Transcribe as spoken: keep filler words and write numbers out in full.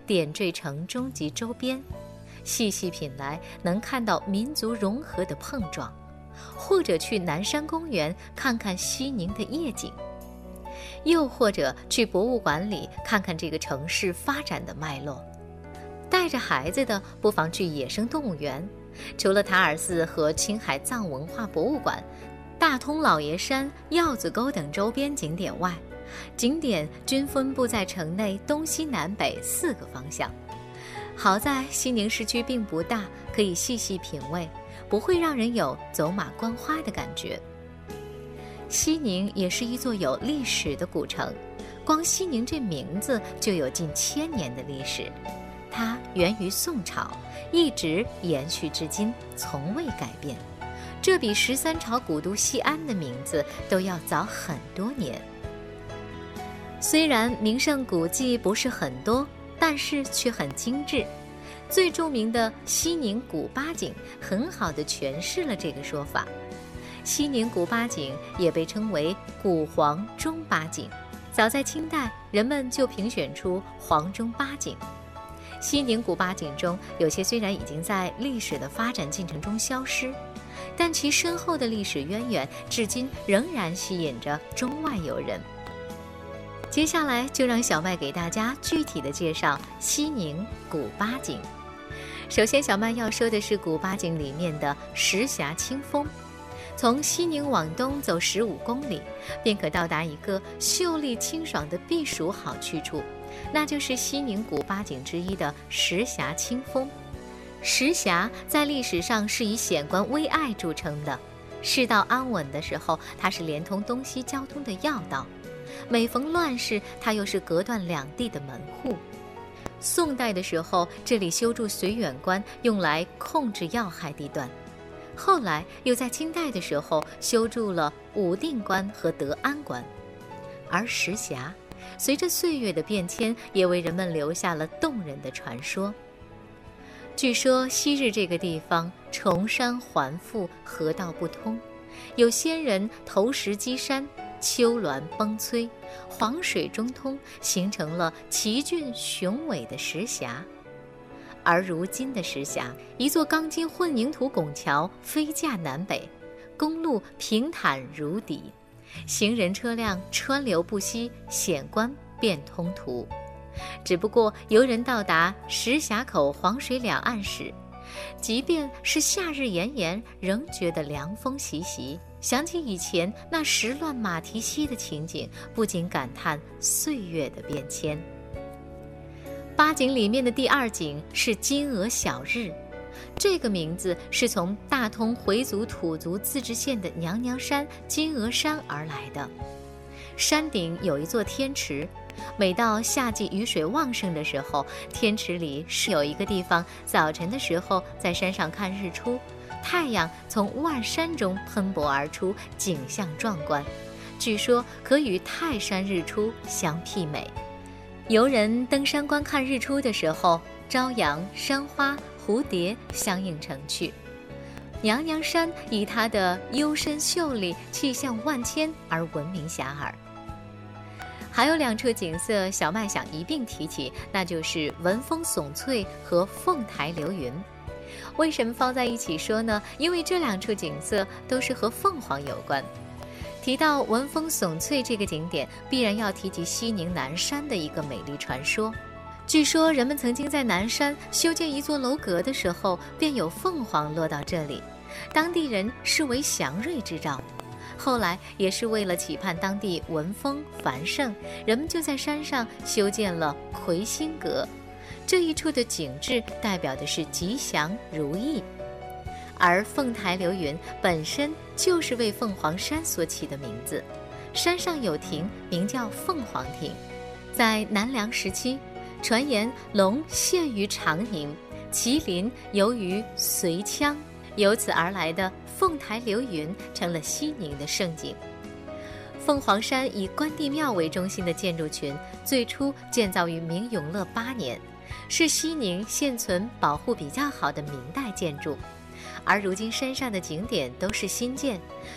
点缀城中及周边，细细品来能看到民族融合的碰撞，或者去南山公园看看西宁的夜景，又或者去博物馆里看看这个城市发展的脉络。带着孩子的不妨去野生动物园，除了塔尔寺和青海藏文化博物馆、大通老爷山、药子沟等周边景点外，景点均分布在城内东西南北四个方向。好在西宁市区并不大，可以细细品味，不会让人有走马观花的感觉。西宁也是一座有历史的古城，光西宁这名字就有近千年的历史。它源于宋朝，一直延续至今，从未改变。这比十三朝古都西安的名字都要早很多年。虽然名胜古迹不是很多，但是却很精致。最著名的西宁古八景很好地诠释了这个说法。西宁古八景也被称为古黄中八景，早在清代，人们就评选出黄中八景。西宁古八景中，有些虽然已经在历史的发展进程中消失，但其深厚的历史渊源至今仍然吸引着中外游人。接下来就让小麦给大家具体的介绍西宁古八景。首先，小麦要说的是古八景里面的石峡清风。从西宁往东走十五公里，便可到达一个秀丽清爽的避暑好去处，那就是西宁古八景之一的石峡清风。石峡在历史上是以险关危隘著称的，世道安稳的时候，它是连通东西交通的要道；每逢乱世，它又是隔断两地的门户。宋代的时候，这里修筑绥远关，用来控制要害地段。后来又在清代的时候修筑了武定关和德安关。而石峡随着岁月的变迁，也为人们留下了动人的传说。据说昔日这个地方重山环覆，河道不通，有仙人投石击山，丘峦崩摧，黄水中通，形成了奇峻雄伟的石峡。而如今的石峡，一座钢筋混凝土拱桥飞架南北，公路平坦如砥，行人车辆川流不息，险关变通途。只不过游人到达石峡口黄水两岸时，即便是夏日炎炎，仍觉得凉风习习，想起以前那时乱马蹄稀的情景，不禁感叹岁月的变迁。八景里面的第二景是金鹅小日，这个名字是从大通回族土族自治县的娘娘山金鹅山而来的。山顶有一座天池，每到夏季雨水旺盛的时候，天池里是有一个地方，早晨的时候在山上看日出，太阳从万山中喷薄而出，景象壮观，据说可与泰山日出相媲美。游人登山观看日出的时候，朝阳、山花、蝴蝶相映成趣。娘娘山以它的幽深秀丽、气象万千而闻名遐迩。还有两处景色小麦想一并提起，那就是文峰耸翠和凤台流云。为什么放在一起说呢？因为这两处景色都是和凤凰有关。提到文峰耸翠这个景点，必然要提及西宁南山的一个美丽传说。据说人们曾经在南山修建一座楼阁的时候，便有凤凰落到这里，当地人视为祥瑞之兆。后来也是为了期盼当地文风繁盛，人们就在山上修建了魁星阁。这一处的景致代表的是吉祥如意。而凤台流云本身就是为凤凰山所起的名字，山上有亭，名叫凤凰亭。在南梁时期，传言龙现于长宁，麒麟游于随羌，由此而来的凤台流云成了西宁的胜景。凤凰山以关帝庙为中心的建筑群，最初建造于明永乐八年，是西宁现存保护比较好的明代建筑。而如今山上的景点都是新建，